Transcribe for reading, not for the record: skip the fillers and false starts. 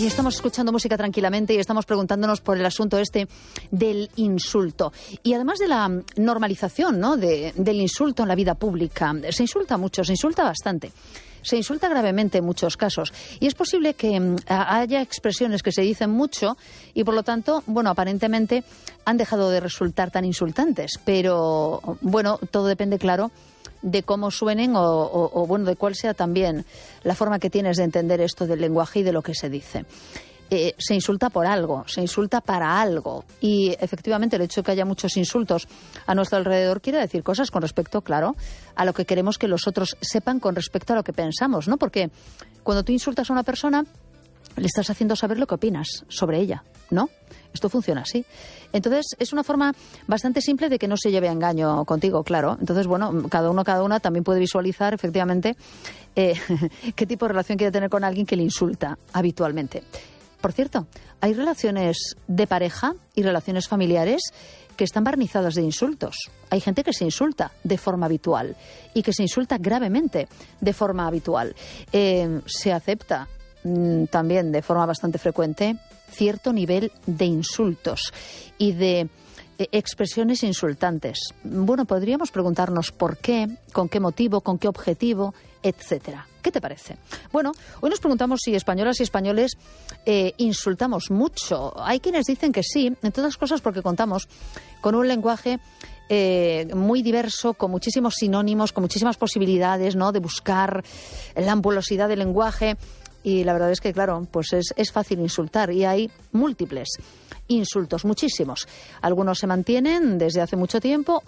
Y estamos escuchando música tranquilamente y estamos preguntándonos por el asunto este del insulto. Y además de la normalización, ¿no?, del insulto en la vida pública. Se insulta mucho, se insulta bastante. Se insulta gravemente en muchos casos. Y es posible que haya expresiones que se dicen mucho y, por lo tanto, bueno, aparentemente han dejado de resultar tan insultantes. Pero, bueno, todo depende, claro, de cómo suenen o bueno, de cuál sea también la forma que tienes de entender esto del lenguaje y de lo que se dice. Se insulta por algo, se insulta para algo. Y efectivamente el hecho de que haya muchos insultos a nuestro alrededor quiere decir cosas con respecto, claro, a lo que queremos que los otros sepan con respecto a lo que pensamos, ¿no? Porque cuando tú insultas a una persona, le estás haciendo saber lo que opinas sobre ella, ¿no? Esto funciona así. Entonces, es una forma bastante simple de que no se lleve a engaño contigo, claro. Entonces, bueno, cada una también puede visualizar, efectivamente, qué tipo de relación quiere tener con alguien que le insulta habitualmente. Por cierto, hay relaciones de pareja y relaciones familiares que están barnizadas de insultos. Hay gente que se insulta de forma habitual y que se insulta gravemente de forma habitual. Se acepta también de forma bastante frecuente cierto nivel de insultos y de expresiones insultantes. Bueno, podríamos preguntarnos por qué, con qué motivo, con qué objetivo, etcétera. ¿Qué te parece? Bueno, hoy nos preguntamos si españolas y españoles insultamos mucho. Hay quienes dicen que sí, entre otras cosas porque contamos con un lenguaje muy diverso, con muchísimos sinónimos, con muchísimas posibilidades, ¿no?, de buscar la ampulosidad del lenguaje. Y la verdad es que, claro, pues es fácil insultar y hay múltiples insultos, muchísimos. Algunos se mantienen desde hace mucho tiempo.